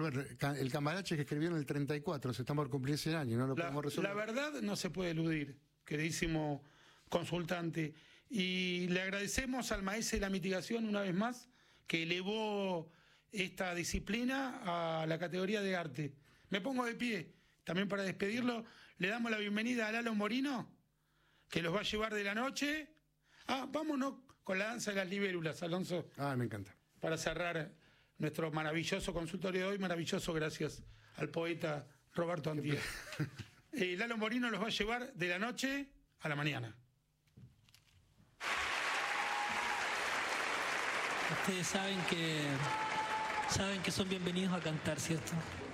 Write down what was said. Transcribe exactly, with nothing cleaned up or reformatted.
resolver. El Cambalache que escribió en el treinta y cuatro, se está por cumplir cien años, no lo La, podemos resolver. la verdad no se puede eludir, queridísimo consultante. Y le agradecemos al maestro de la mitigación una vez más, que elevó esta disciplina a la categoría de arte. Me pongo de pie, también para despedirlo. Le damos la bienvenida a Lalo Morino, que los va a llevar de la noche. Ah, vámonos con la danza de las libélulas, Alonso. Ah, me encanta. Para cerrar nuestro maravilloso consultorio de hoy, maravilloso gracias al poeta Roberto Antier. eh, Lalo Morino los va a llevar de la noche a la mañana. Ustedes saben que saben que son bienvenidos a cantar, ¿cierto?